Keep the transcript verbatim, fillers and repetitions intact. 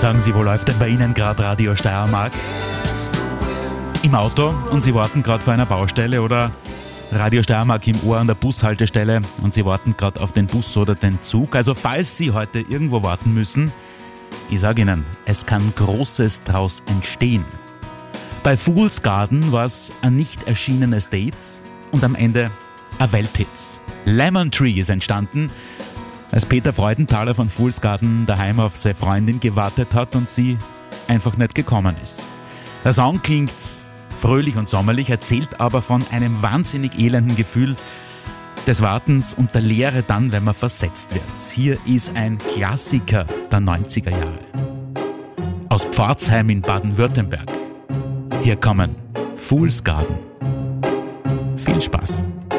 Sagen Sie, wo läuft denn bei Ihnen gerade Radio Steiermark? Im Auto und Sie warten gerade vor einer Baustelle oder Radio Steiermark im Ohr an der Bushaltestelle und Sie warten gerade auf den Bus oder den Zug. Also falls Sie heute irgendwo warten müssen, ich sage Ihnen, es kann Großes draus entstehen. Bei Fool's Garden war es ein nicht erschienenes Date und am Ende ein Welthit. Lemon Tree ist entstanden, als Peter Freudenthaler von Fool's Garden daheim auf seine Freundin gewartet hat und sie einfach nicht gekommen ist. Der Song klingt fröhlich und sommerlich, erzählt aber von einem wahnsinnig elenden Gefühl des Wartens und der Leere dann, wenn man versetzt wird. Hier ist ein Klassiker der neunziger Jahre. Aus Pforzheim in Baden-Württemberg. Hier kommen Fool's Garden. Viel Spaß.